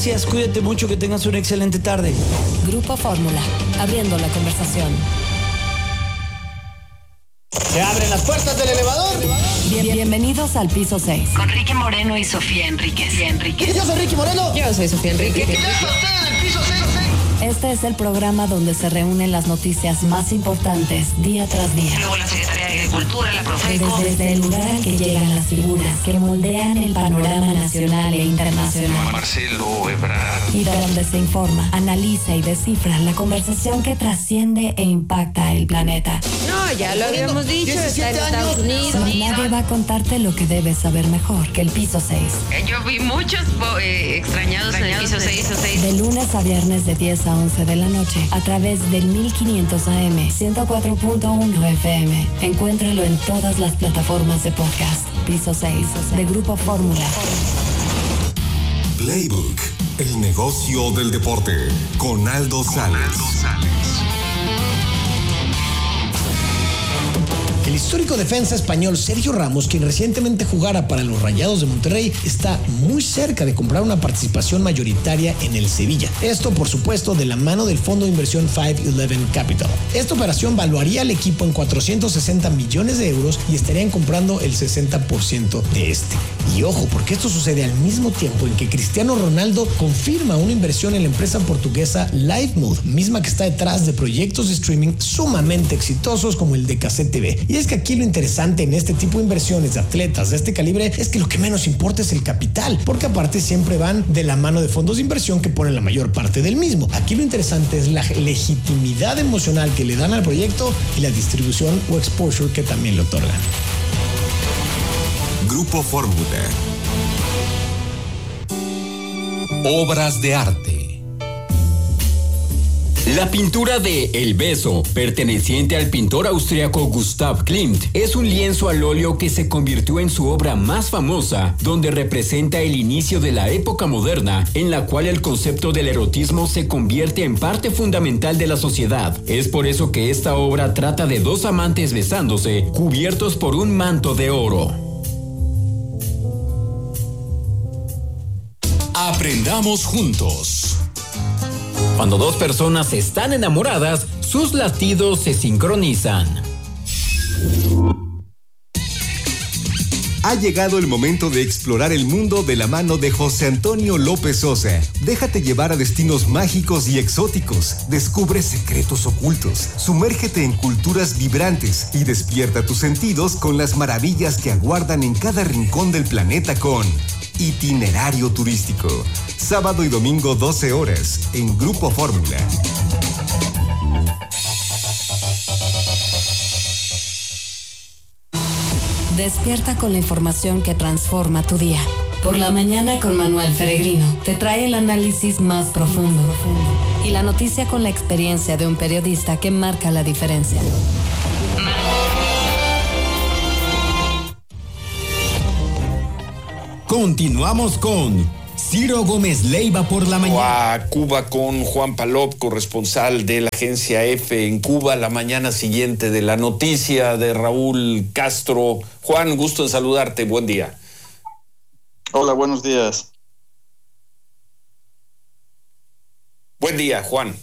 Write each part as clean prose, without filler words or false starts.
Gracias, cuídate mucho, que tengas una excelente tarde. Grupo Fórmula, abriendo la conversación. ¡Se abren las puertas del elevador! Bienvenidos al piso 6. Con Ricky Moreno y Sofía Enríquez. Yo soy Ricky Moreno. Yo soy Sofía Enríquez. ¿Qué pasa usted en el piso 06? Este es el programa donde se reúnen las noticias más importantes día tras día. Luego la Secretaría de Agricultura, la Profeco. Desde el lugar al que llegan las figuras que moldean el panorama nacional e internacional. Marcelo Ebrard. Y de donde se informa, analiza y descifra la conversación que trasciende e impacta el planeta. No, ya lo habíamos dicho, está en Estados Unidos. Nadie va a contarte lo que debes saber mejor que el piso 6. Yo vi muchos extrañados en el piso 6. De lunes a viernes de 10 a 11 de la noche, a través del 1500 AM, 104.1 FM. Encuéntralo en todas las plataformas de podcast. Piso 6, de Grupo Fórmula. Playbook, el negocio del deporte, con Aldo Sales. El histórico defensa español Sergio Ramos, quien recientemente jugara para los Rayados de Monterrey, está muy cerca de comprar una participación mayoritaria en el Sevilla. Esto, por supuesto, de la mano del fondo de inversión 511 Capital. Esta operación valuaría al equipo en 460 millones de euros y estarían comprando el 60% de este. Y ojo, porque esto sucede al mismo tiempo en que Cristiano Ronaldo confirma una inversión en la empresa portuguesa Livemode, misma que está detrás de proyectos de streaming sumamente exitosos como el de Cassette TV. Y es que aquí lo interesante en este tipo de inversiones de atletas de este calibre es que lo que menos importa es el capital, porque aparte siempre van de la mano de fondos de inversión que ponen la mayor parte del mismo. Aquí lo interesante es la legitimidad emocional que le dan al proyecto y la distribución o exposure que también le otorgan. Grupo Fórmula. Obras de arte. La pintura de El Beso, perteneciente al pintor austriaco Gustav Klimt, es un lienzo al óleo que se convirtió en su obra más famosa, donde representa el inicio de la época moderna, en la cual el concepto del erotismo se convierte en parte fundamental de la sociedad. Es por eso que esta obra trata de dos amantes besándose, cubiertos por un manto de oro. Aprendamos juntos. Cuando dos personas están enamoradas, sus latidos se sincronizan. Ha llegado el momento de explorar el mundo de la mano de José Antonio López Sosa. Déjate llevar a destinos mágicos y exóticos. Descubre secretos ocultos. Sumérgete en culturas vibrantes y despierta tus sentidos con las maravillas que aguardan en cada rincón del planeta con Itinerario Turístico. Sábado y domingo 12 horas en Grupo Fórmula. Despierta con la información que transforma tu día. Por la mañana con Manuel Peregrino te trae el análisis más profundo y la noticia con la experiencia de un periodista que marca la diferencia. Continuamos con Ciro Gómez Leiva por la mañana. A Cuba con Juan Palop, corresponsal de la agencia EFE en Cuba, la mañana siguiente de la noticia de Raúl Castro. Juan, gusto en saludarte, buen día. Hola, buenos días. Buen día, Juan.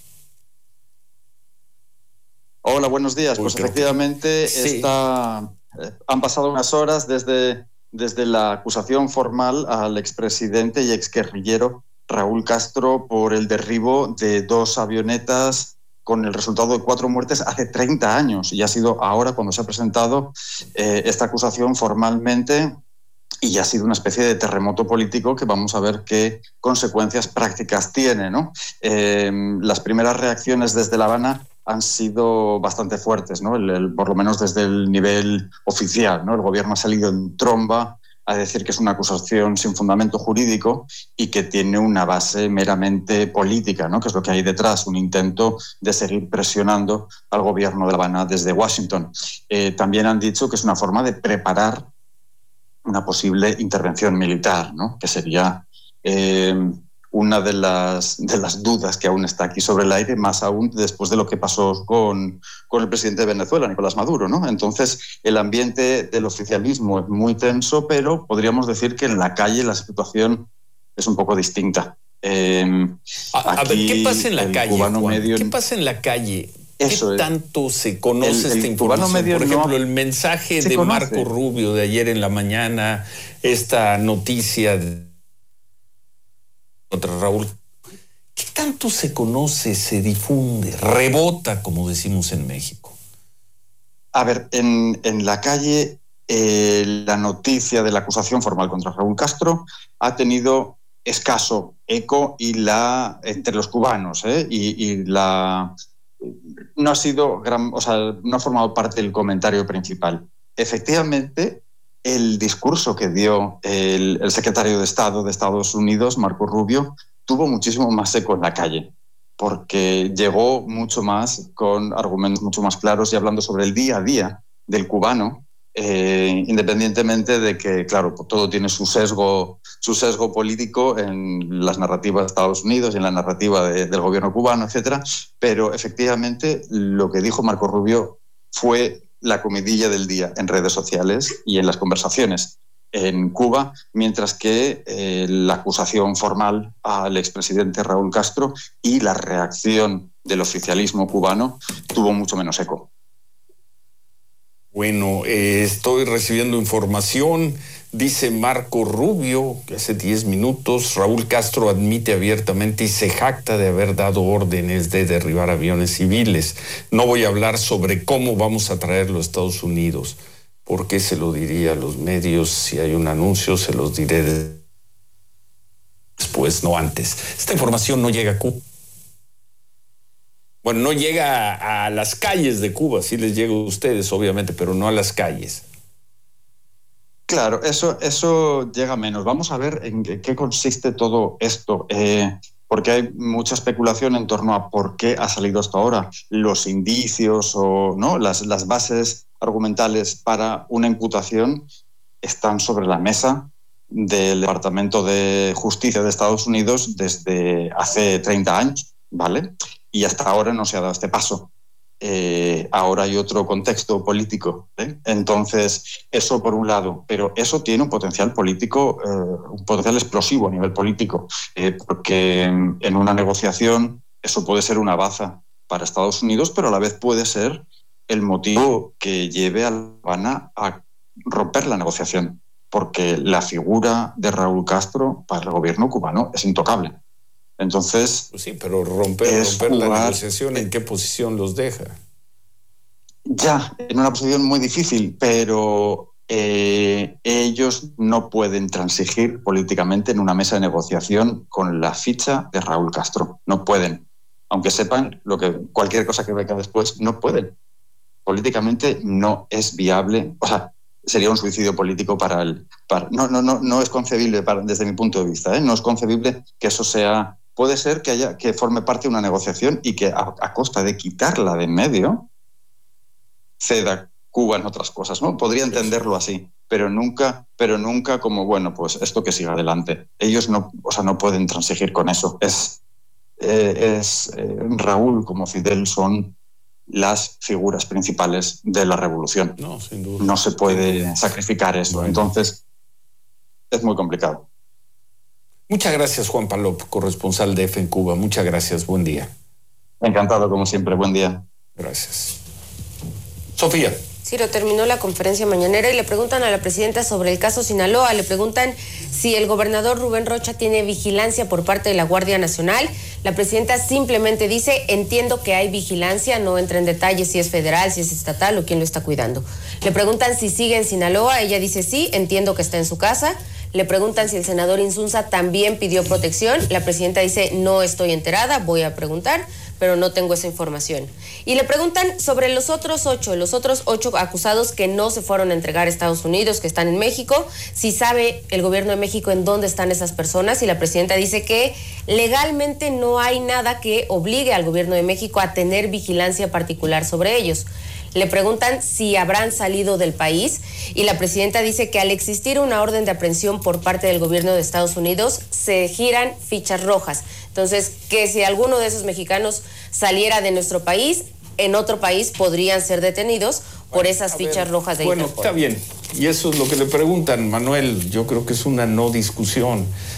Hola, buenos días. Pues efectivamente sí. Han pasado unas horas desde la acusación formal al expresidente y exguerrillero Raúl Castro por el derribo de dos avionetas con el resultado de 4 muertes hace 30 años. Y ha sido ahora cuando se ha presentado esta acusación formalmente y ha sido una especie de terremoto político que vamos a ver qué consecuencias prácticas tiene, ¿no? Las primeras reacciones desde La Habana han sido bastante fuertes, ¿no? Por lo menos desde el nivel oficial, ¿no? El gobierno ha salido en tromba a decir que es una acusación sin fundamento jurídico y que tiene una base meramente política, ¿no? Que es lo que hay detrás, un intento de seguir presionando al gobierno de La Habana desde Washington. También han dicho que es una forma de preparar una posible intervención militar, ¿no? Que sería una de las dudas que aún está aquí sobre el aire, más aún después de lo que pasó con el presidente de Venezuela, Nicolás Maduro, ¿no? Entonces, el ambiente del oficialismo es muy tenso, pero podríamos decir que en la calle la situación es un poco distinta. A ver, ¿qué pasa en la calle, Juan? ¿Qué pasa en la calle? ¿Qué tanto se conoce esta información? Por ejemplo, el mensaje de Marco Rubio de ayer en la mañana, esta noticia contra Raúl. ¿Qué tanto se conoce, se difunde, rebota, como decimos en México? A ver, en la calle, la noticia de la acusación formal contra Raúl Castro ha tenido escaso eco entre los cubanos, no ha sido no ha formado parte del comentario principal. Efectivamente, el discurso que dio el secretario de Estado de Estados Unidos, Marco Rubio, tuvo muchísimo más eco en la calle, porque llegó mucho más con argumentos mucho más claros y hablando sobre el día a día del cubano, independientemente de que, claro, todo tiene su sesgo político en las narrativas de Estados Unidos y en la narrativa del gobierno cubano, etcétera. Pero efectivamente lo que dijo Marco Rubio fue la comidilla del día en redes sociales y en las conversaciones en Cuba, mientras que la acusación formal al expresidente Raúl Castro y la reacción del oficialismo cubano tuvo mucho menos eco. Bueno, estoy recibiendo información, dice Marco Rubio, que hace 10 minutos, Raúl Castro admite abiertamente y se jacta de haber dado órdenes de derribar aviones civiles. No voy a hablar sobre cómo vamos a traerlo a Estados Unidos, porque se lo diría a los medios, si hay un anuncio se los diré después, no antes. Esta información no llega a Cuba. Bueno, no llega a las calles de Cuba, sí les llega a ustedes, obviamente, pero no a las calles. Claro, eso llega menos. Vamos a ver en qué consiste todo esto, porque hay mucha especulación en torno a por qué ha salido hasta ahora, los indicios o no, las bases argumentales para una imputación están sobre la mesa del Departamento de Justicia de Estados Unidos desde hace 30 años, ¿vale? Y hasta ahora no se ha dado este paso. Ahora hay otro contexto político, ¿eh? Entonces, eso por un lado, pero eso tiene un potencial político, un potencial explosivo a nivel político, porque en una negociación eso puede ser una baza para Estados Unidos, pero a la vez puede ser el motivo que lleve a La Habana a romper la negociación, porque la figura de Raúl Castro para el gobierno cubano es intocable. Entonces, pues sí, pero romper la negociación, ¿en qué posición los deja? Ya, en una posición muy difícil, pero ellos no pueden transigir políticamente en una mesa de negociación con la ficha de Raúl Castro. No pueden. Aunque sepan cualquier cosa que venga después, no pueden. Políticamente no es viable. O sea, sería un suicidio político no es concebible desde mi punto de vista, ¿eh? No es concebible que eso sea. Puede ser que forme parte de una negociación y que a costa de quitarla de en medio ceda Cuba en otras cosas, ¿no? Podría entenderlo así, pero nunca como, bueno, pues esto que siga adelante. Ellos no pueden transigir con eso. Raúl como Fidel son las figuras principales de la revolución. No, sin duda. No se puede sacrificar eso. Bueno. Entonces, es muy complicado. Muchas gracias, Juan Palop, corresponsal de EFE en Cuba. Muchas gracias. Buen día. Encantado, como siempre. Buen día. Gracias. Sofía. Ciro, terminó la conferencia mañanera y le preguntan a la presidenta sobre el caso Sinaloa. Le preguntan si el gobernador Rubén Rocha tiene vigilancia por parte de la Guardia Nacional. La presidenta simplemente dice, entiendo que hay vigilancia, no entra en detalles si es federal, si es estatal o quién lo está cuidando. Le preguntan si sigue en Sinaloa. Ella dice sí, entiendo que está en su casa. Le preguntan si el senador Insunza también pidió protección. La presidenta dice, no estoy enterada, voy a preguntar, pero no tengo esa información. Y le preguntan sobre los otros ocho acusados que no se fueron a entregar a Estados Unidos, que están en México, si sabe el gobierno de México en dónde están esas personas, y la presidenta dice que legalmente no hay nada que obligue al gobierno de México a tener vigilancia particular sobre ellos. Le preguntan si habrán salido del país y la presidenta dice que al existir una orden de aprehensión por parte del gobierno de Estados Unidos se giran fichas rojas. Entonces, que si alguno de esos mexicanos saliera de nuestro país, en otro país podrían ser detenidos por esas fichas rojas de Interpol. Está bien. Y eso es lo que le preguntan, Manuel. Yo creo que es una no discusión.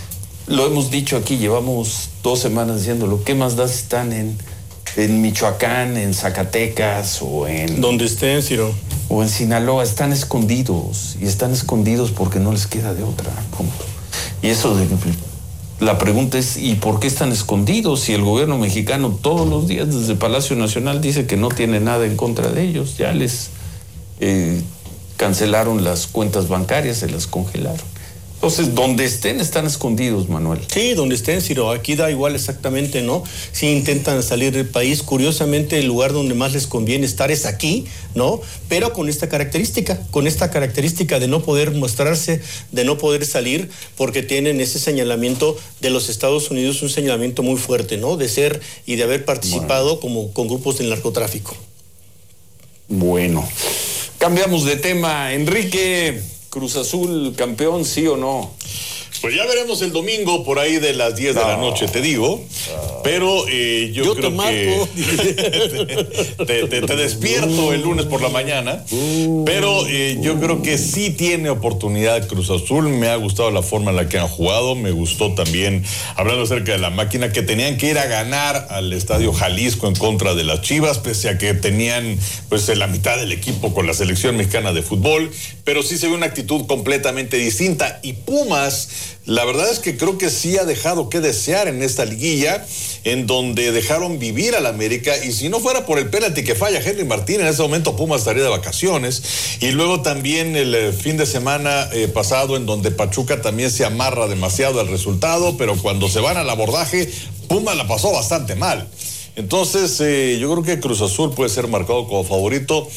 lo hemos dicho aquí, llevamos 2 semanas diciéndolo. ¿Qué más da si están en Michoacán, en Zacatecas o en... Donde estén, Ciro. O en Sinaloa? Están escondidos. Y están escondidos porque no les queda de otra. Punto. Y eso la pregunta es, ¿y por qué están escondidos? Si el gobierno mexicano todos los días desde Palacio Nacional dice que no tiene nada en contra de ellos. Ya les cancelaron las cuentas bancarias, se las congelaron. Entonces, donde estén, están escondidos, Manuel. Sí, donde estén, Ciro. Aquí da igual exactamente, ¿no? Si intentan salir del país, curiosamente el lugar donde más les conviene estar es aquí, ¿no? Pero con esta característica de no poder mostrarse, de no poder salir, porque tienen ese señalamiento de los Estados Unidos, un señalamiento muy fuerte, ¿no? De ser y de haber participado como con grupos del narcotráfico. Bueno, cambiamos de tema. Enrique, Cruz Azul, campeón, ¿sí o no? Pues ya veremos el domingo por ahí de las 10 de la noche, te digo. Pero yo creo que te despierto el lunes por la mañana. Pero yo creo que sí tiene oportunidad Cruz Azul. Me ha gustado la forma en la que han jugado. Me gustó también, hablando acerca de la máquina, que tenían que ir a ganar al Estadio Jalisco en contra de las Chivas, pese a que tenían pues la mitad del equipo con la selección mexicana de fútbol. Pero sí se ve una actitud completamente distinta. Y Pumas, la verdad es que creo que sí ha dejado que desear en esta liguilla, en donde dejaron vivir al América, y si no fuera por el penalti que falla Henry Martín, en ese momento Pumas estaría de vacaciones. Y luego también el fin de semana pasado, en donde Pachuca también se amarra demasiado al resultado, pero cuando se van al abordaje, Pumas la pasó bastante mal. Entonces, yo creo que Cruz Azul puede ser marcado como favorito.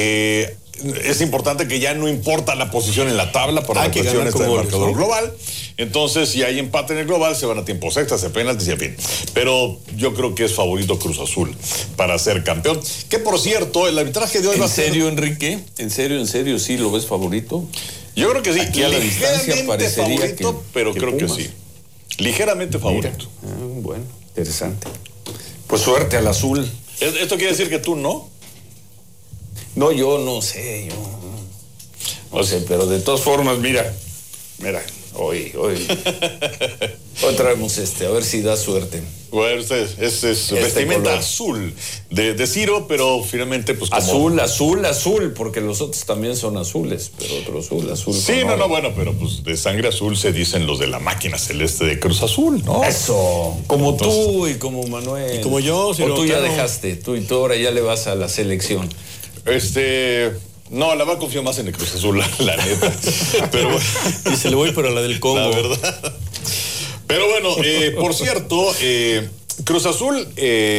Es importante que ya no importa la posición en la tabla para la cuestión esta del marcador global. Entonces, si hay empate en el global, se van a tiempos extras, se penaltis y en fin. Pero yo creo que es favorito Cruz Azul para ser campeón. Que por cierto, el arbitraje de hoy va a ser... ¿En serio, Enrique? ¿En serio sí lo ves favorito? Yo creo que sí. Aquí a la distancia parecería favorito, pero creo Pumas. que sí. Ligeramente favorito. Bueno, interesante. Pues suerte al azul. ¿Esto quiere decir que tú no? No, yo no sé, no sé, pero de todas formas, mira, hoy traemos a ver si da suerte. Bueno, es vestimenta color azul de Ciro, pero finalmente pues como... Azul, porque los otros también son azules, pero otro azul. Sí, bueno, pero pues de sangre azul se dicen los de la máquina celeste de Cruz Azul, ¿no? Eso, como entonces, tú y como Manuel. Y como yo, Ciro. O tú ya dejaste, tú ahora ya le vas a la selección. No, la verdad confío más en el Cruz Azul, la neta. Pero bueno. Y se le voy para la del Congo. La verdad. Pero bueno, por cierto, Cruz Azul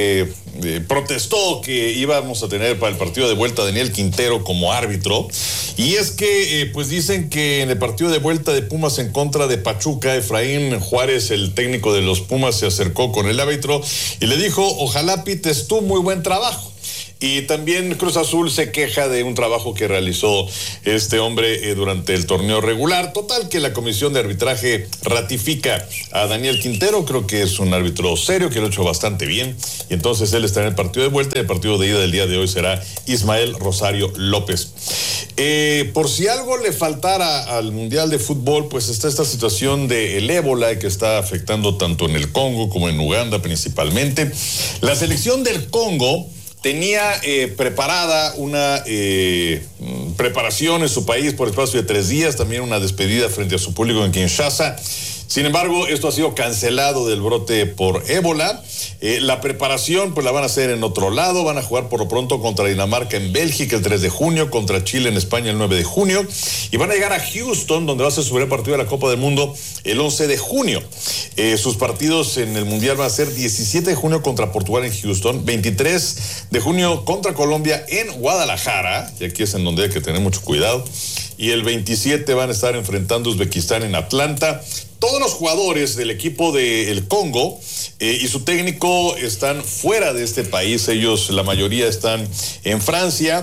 protestó que íbamos a tener para el partido de vuelta a Daniel Quintero como árbitro. Y es que pues dicen que en el partido de vuelta de Pumas en contra de Pachuca, Efraín Juárez, el técnico de los Pumas, se acercó con el árbitro y le dijo: ojalá pites tú, muy buen trabajo. Y también Cruz Azul se queja de un trabajo que realizó este hombre durante el torneo regular. Total, que la comisión de arbitraje ratifica a Daniel Quintero. Creo que es un árbitro serio, que lo ha hecho bastante bien. Y entonces él está en el partido de vuelta, y el partido de ida del día de hoy será Ismael Rosario López. Por si algo le faltara al Mundial de Fútbol, pues está esta situación del ébola que está afectando tanto en el Congo como en Uganda principalmente. La selección del Congo tenía preparada una preparación en su país por espacio de 3 días, también una despedida frente a su público en Kinshasa. Sin embargo, esto ha sido cancelado del brote por ébola. La preparación pues la van a hacer en otro lado. Van a jugar por lo pronto contra Dinamarca en Bélgica el 3 de junio, contra Chile en España el 9 de junio. Y van a llegar a Houston, donde va a ser su primer partido de la Copa del Mundo el 11 de junio. Sus partidos en el Mundial van a ser 17 de junio contra Portugal en Houston, 23 de junio contra Colombia en Guadalajara, y aquí es en donde hay que tener mucho cuidado, y el 27 van a estar enfrentando a Uzbekistán en Atlanta. Todos los jugadores del equipo del Congo y su técnico están fuera de este país. Ellos, la mayoría, están en Francia.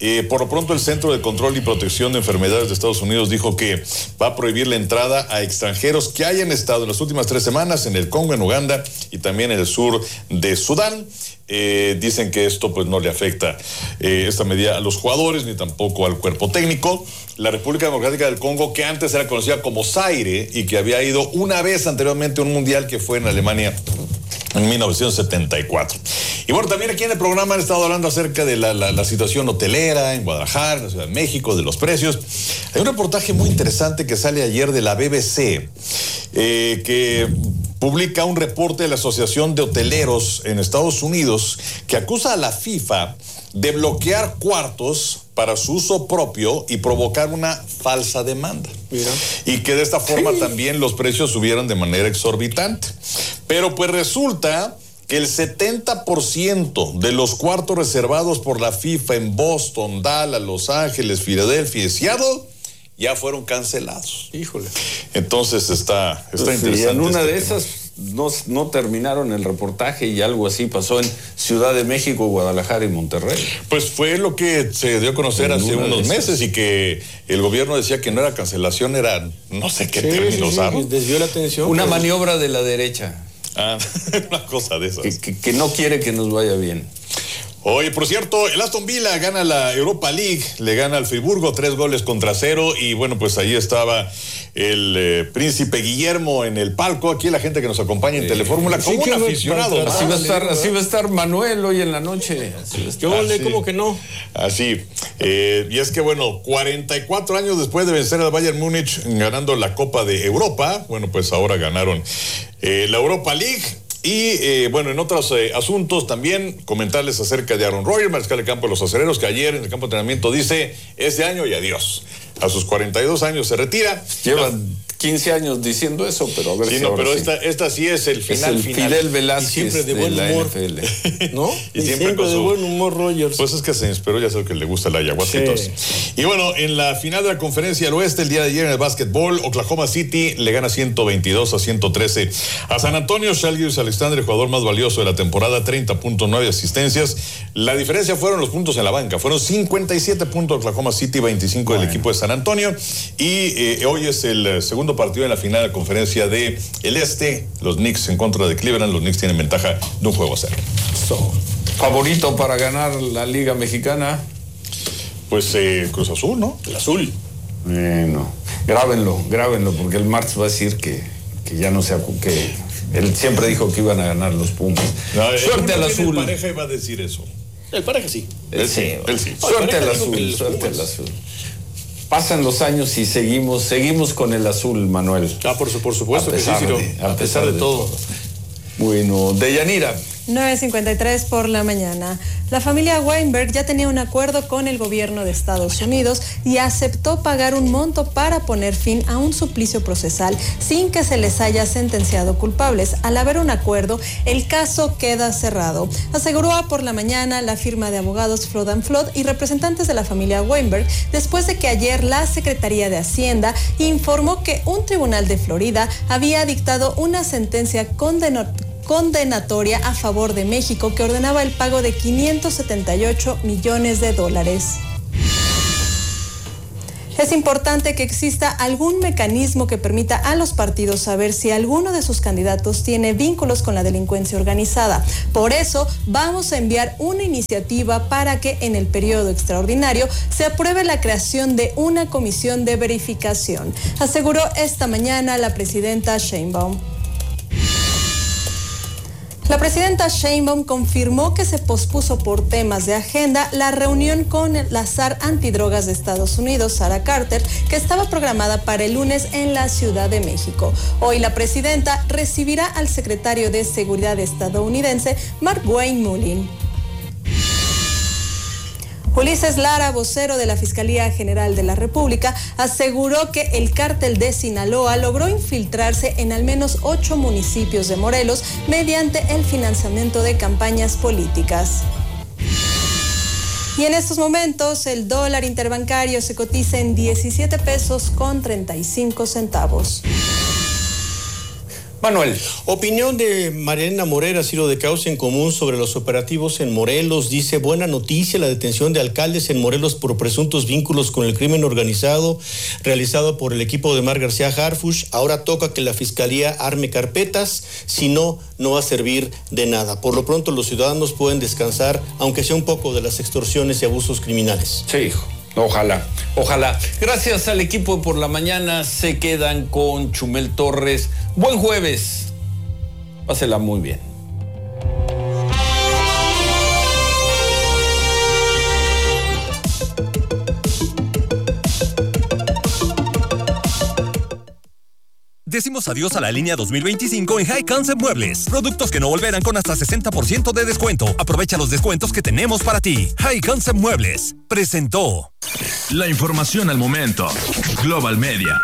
Por lo pronto, el Centro de Control y Protección de Enfermedades de Estados Unidos dijo que va a prohibir la entrada a extranjeros que hayan estado en las últimas 3 semanas en el Congo, en Uganda y también en el sur de Sudán. Dicen que esto pues no le afecta esta medida a los jugadores ni tampoco al cuerpo técnico. La República Democrática del Congo, que antes era conocida como Zaire y que había ido una vez anteriormente a un mundial que fue en Alemania en 1974. Y bueno, también aquí en el programa han estado hablando acerca de la situación hotelera en Guadalajara, en la Ciudad de México, de los precios. Hay un reportaje muy interesante que sale ayer de la BBC, que publica un reporte de la Asociación de Hoteleros en Estados Unidos que acusa a la FIFA de bloquear cuartos para su uso propio y provocar una falsa demanda. Mira. Y que de esta forma también los precios subieron de manera exorbitante. Pero pues resulta que el 70% de los cuartos reservados por la FIFA en Boston, Dallas, Los Ángeles, Filadelfia y Seattle ya fueron cancelados. Híjole. Entonces está interesante. Y en una de esas no terminaron el reportaje y algo así pasó en Ciudad de México, Guadalajara y Monterrey. Pues fue lo que se dio a conocer hace unos meses y que el gobierno decía que no era cancelación, era no sé qué términos usaron. Desvió la atención. Una maniobra de la derecha. Una cosa de esas. Que no quiere que nos vaya bien. Oye, por cierto, el Aston Villa gana la Europa League, le gana al Friburgo 3-0 y bueno, pues ahí estaba el príncipe Guillermo en el palco. Aquí la gente que nos acompaña en Telefórmula como un aficionado. Así va a estar Manuel hoy en la noche. ¿Cómo que no? Así. Y es que bueno, 44 años después de vencer al Bayern Múnich ganando la Copa de Europa, bueno, pues ahora ganaron la Europa League. Y bueno, en otros asuntos también comentarles acerca de Aaron Rodgers, mariscal de campo de los Acereros, que ayer en el campo de entrenamiento dice, este año y adiós. A sus 42 años se retira. Llevan 15 años diciendo eso, pero a ver si no, pero esta sí es el final. Es el Fidel Velázquez, y siempre de buen humor. NFL. ¿No? Y siempre de buen humor Rodgers. Pues es que se inspiró, ya sé que le gusta la ayahuasca y todo. Y bueno, en la final de la Conferencia del Oeste, el día de ayer en el básquetbol, Oklahoma City le gana 122-113 a San Antonio. Shai Gilgeous-Alexander, el jugador más valioso de la temporada, 30.9 asistencias. La diferencia fueron los puntos en la banca. Fueron 57 puntos Oklahoma City, 25 del equipo de San Antonio. Y hoy es el segundo partido en la final de la Conferencia del Este. Los Knicks en contra de Cleveland. Los Knicks tienen ventaja de un juego a 0. ¿Favorito para ganar la Liga Mexicana? Pues Cruz Azul, ¿no? El azul. No. Grábenlo, porque el martes va a decir que ya no se que él siempre dijo que iban a ganar los Pumas. No, suerte al azul. El pareja iba a decir eso. El pareja sí. Él sí. Suerte al azul. Pasan los años y seguimos con el azul, Manuel. Por supuesto que sí, Ciro. A pesar de todo. Bueno, Deyanira. 9:53 por la mañana. La familia Weinberg ya tenía un acuerdo con el gobierno de Estados Unidos y aceptó pagar un monto para poner fin a un suplicio procesal sin que se les haya sentenciado culpables. Al haber un acuerdo, el caso queda cerrado. Aseguró por la mañana la firma de abogados Flood & Flood y representantes de la familia Weinberg, después de que ayer la Secretaría de Hacienda informó que un tribunal de Florida había dictado una sentencia condenatoria a favor de México que ordenaba el pago de $578 millones. Es importante que exista algún mecanismo que permita a los partidos saber si alguno de sus candidatos tiene vínculos con la delincuencia organizada. Por eso, vamos a enviar una iniciativa para que en el periodo extraordinario se apruebe la creación de una comisión de verificación, aseguró esta mañana la presidenta Sheinbaum. La presidenta Sheinbaum confirmó que se pospuso por temas de agenda la reunión con la zar antidrogas de Estados Unidos, Sarah Carter, que estaba programada para el lunes en la Ciudad de México. Hoy la presidenta recibirá al secretario de Seguridad estadounidense, Mark-Wayne Mullin. Ulises Lara, vocero de la Fiscalía General de la República, aseguró que el cártel de Sinaloa logró infiltrarse en al menos 8 municipios de Morelos mediante el financiamiento de campañas políticas. Y en estos momentos el dólar interbancario se cotiza en 17 pesos con 35 centavos. Manuel. Opinión de Mariana Morera, Ciro de Causa en Común, sobre los operativos en Morelos. Dice: buena noticia la detención de alcaldes en Morelos por presuntos vínculos con el crimen organizado realizado por el equipo de Mar García Harfuch. Ahora toca que la fiscalía arme carpetas, si no, no va a servir de nada. Por lo pronto los ciudadanos pueden descansar, aunque sea un poco, de las extorsiones y abusos criminales. Sí, hijo. Ojalá. Gracias al equipo de Por la Mañana. Se quedan con Chumel Torres. Buen jueves. Pásela muy bien. Decimos adiós a la línea 2025 en High Concept Muebles. Productos que no volverán con hasta 60% de descuento. Aprovecha los descuentos que tenemos para ti. High Concept Muebles presentó. La información al momento. Global Media.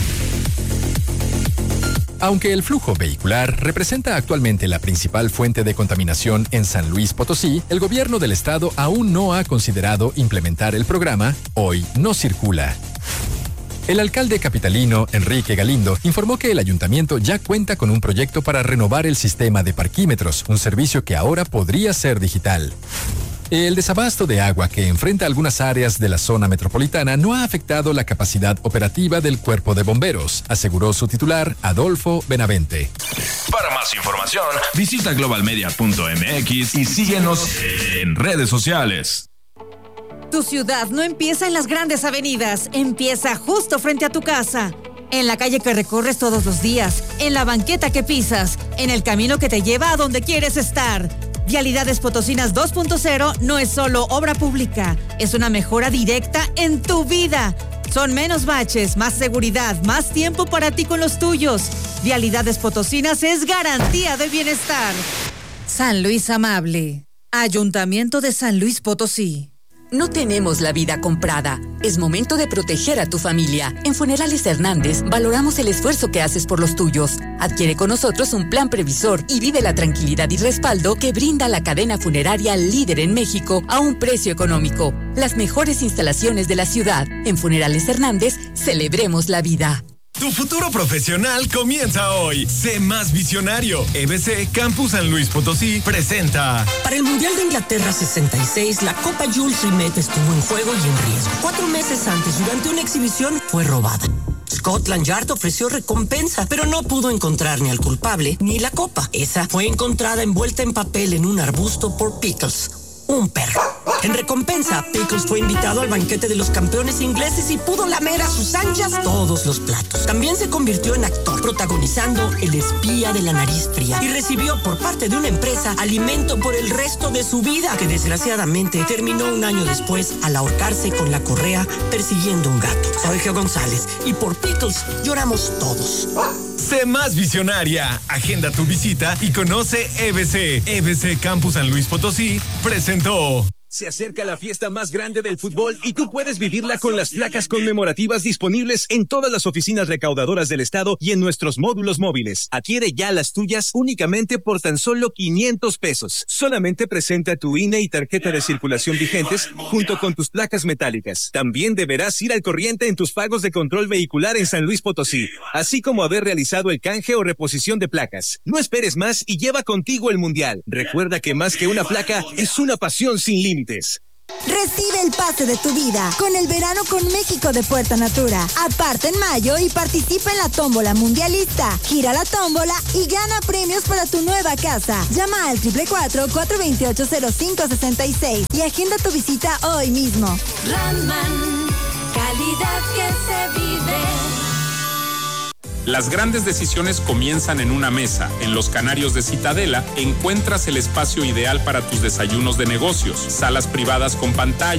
Aunque el flujo vehicular representa actualmente la principal fuente de contaminación en San Luis Potosí, el gobierno del estado aún no ha considerado implementar el programa Hoy No Circula. El alcalde capitalino, Enrique Galindo, informó que el ayuntamiento ya cuenta con un proyecto para renovar el sistema de parquímetros, un servicio que ahora podría ser digital. El desabasto de agua que enfrenta algunas áreas de la zona metropolitana no ha afectado la capacidad operativa del cuerpo de bomberos, aseguró su titular, Adolfo Benavente. Para más información, visita globalmedia.mx y síguenos en redes sociales. Tu ciudad no empieza en las grandes avenidas, empieza justo frente a tu casa. En la calle que recorres todos los días, en la banqueta que pisas, en el camino que te lleva a donde quieres estar. Vialidades Potosinas 2.0 no es solo obra pública, es una mejora directa en tu vida. Son menos baches, más seguridad, más tiempo para ti con los tuyos. Vialidades Potosinas es garantía de bienestar. San Luis Amable. Ayuntamiento de San Luis Potosí. No tenemos la vida comprada. Es momento de proteger a tu familia. En Funerales Hernández valoramos el esfuerzo que haces por los tuyos. Adquiere con nosotros un plan previsor y vive la tranquilidad y respaldo que brinda la cadena funeraria líder en México a un precio económico. Las mejores instalaciones de la ciudad. En Funerales Hernández, celebremos la vida. Tu futuro profesional comienza hoy. Sé más visionario. EBC Campus San Luis Potosí presenta. Para el Mundial de Inglaterra 66, la Copa Jules Rimet estuvo en juego y en riesgo. 4 meses antes, durante una exhibición, fue robada. Scotland Yard ofreció recompensa, pero no pudo encontrar ni al culpable ni la copa. Esa fue encontrada envuelta en papel en un arbusto por Pickles, un perro. En recompensa, Pickles fue invitado al banquete de los campeones ingleses y pudo lamer a sus anchas todos los platos. También se convirtió en actor, protagonizando El espía de la nariz fría, y recibió por parte de una empresa alimento por el resto de su vida, que desgraciadamente terminó un año después al ahorcarse con la correa persiguiendo un gato. Soy Geo González y por Pickles lloramos todos. Sé más visionaria. Agenda tu visita y conoce EBC. EBC Campus San Luis Potosí presentó. Se acerca la fiesta más grande del fútbol y tú puedes vivirla con las placas conmemorativas disponibles en todas las oficinas recaudadoras del estado y en nuestros módulos móviles. Adquiere ya las tuyas únicamente por tan solo 500 pesos. Solamente presenta tu INE y tarjeta de circulación vigentes junto con tus placas metálicas. También deberás ir al corriente en tus pagos de control vehicular en San Luis Potosí, así como haber realizado el canje o reposición de placas. No esperes más y lleva contigo el Mundial. Recuerda que más que una placa, es una pasión sin límites. Recibe el pase de tu vida con el verano con México de Puerta Natura. Aparte en mayo y participa en la tómbola mundialista. Gira la tómbola y gana premios para tu nueva casa. Llama al 444-428-0566 y agenda tu visita hoy mismo. Raman, calidad que se vive. Las grandes decisiones comienzan en una mesa. En Los Canarios de Citadela encuentras el espacio ideal para tus desayunos de negocios, salas privadas con pantalla,